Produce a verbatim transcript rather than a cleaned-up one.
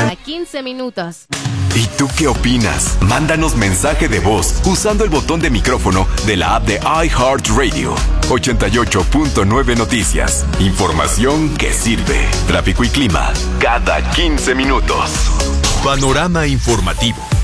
Cada quince minutos. ¿Y tú qué opinas? Mándanos mensaje de voz usando el botón de micrófono de la app de iHeartRadio. ochenta y ocho punto nueve Noticias. Información que sirve. Tráfico y clima cada quince minutos. Panorama informativo.